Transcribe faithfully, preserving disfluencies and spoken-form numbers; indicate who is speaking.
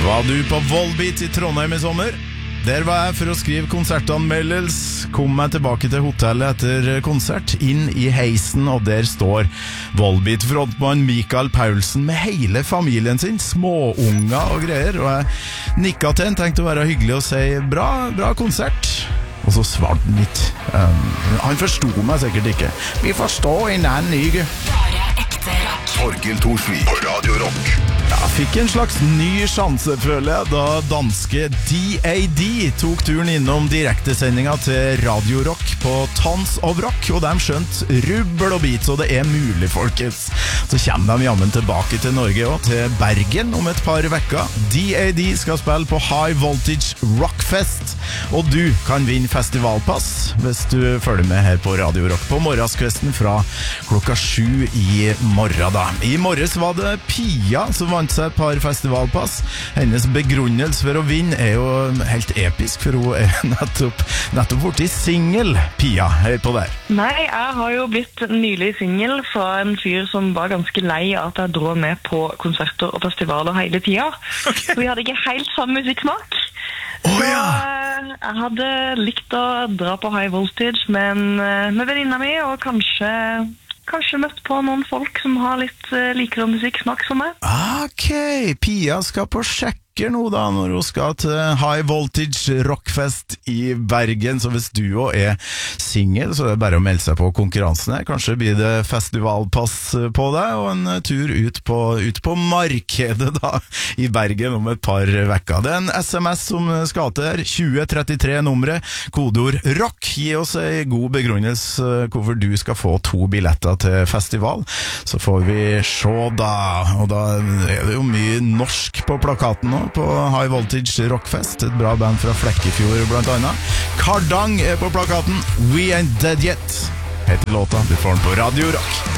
Speaker 1: Var du på Volbeat i Trondheim i sommer? Der var jeg for å skrive konsertanmeldelse. Kom meg tilbake til hotellet etter konsert, inn i heisen, og der står Volbeat-frontmann Mikael Paulsen med hele familien sin, småunger og greier. Og jeg nikket til han, tenkte å være hyggelig og si bra, bra konsert. Og så svarte han litt. Um, han forstod meg sikkert ikke. Vi forstår innan nye.
Speaker 2: Bare ekte rock.
Speaker 3: Torgill Thorsvik på Radio Rock.
Speaker 1: Jeg fikk en slags ny sjanse, føler jeg, da danske D A D tok turen innom direktesendinga til Radio Rock på Tons of Rock, og de skjønte rubbel og bit, så det er mulig, folkens. Så kommer de jammen tilbake til Norge og til Bergen om et par vekker. D A D skal spille på High Voltage Rockfest, og du kan vinne festivalpass hvis du følger med her på Radio Rock på morgenskvesten fra klokka sju i morgen da. I morges var det Pia som vant seg et par festivalpass. Hennes begrunnelse for å vinne er jo helt episk, for hun er nettopp, nettopp borti single. Pia, hei på der.
Speaker 4: Nei, jeg har jo blitt nylig single fra en fyr som var ganske lei av at jeg dro med på konserter og festivaler hele tiden. Okay. Vi hadde ikke helt samme musikksmak.
Speaker 1: Oh,
Speaker 4: så
Speaker 1: ja.
Speaker 4: jeg hadde likt å dra på High Voltage med, med venninna mi, og kanskje... Kanskje møtt på noen folk som har litt uh, likere musikksmak som meg.
Speaker 1: Ok, Pia skal på sjekker nå da, når hun skal til High Voltage Rockfest i Bergen. Så hvis du også er single, så er det bare å melde seg på konkurransen her. Kanskje blir det festivalpass på deg, og en tur ut på, ut på markedet da, i Bergen om et par vekker. Det er en S M S som skal til her, tjue trettitre nummeret, kodeord rock. Gi oss en god begrunnelse hvorfor du skal få to billetter til festival. Så får vi se da, og da er det jo mye norsk på plakaten nå, på High Voltage Rockfest, et bra band fra Flekkefjord blant annet. Kardang er på plakaten. We Ain't Dead Yet heter låta. Du får den på Radio Rock.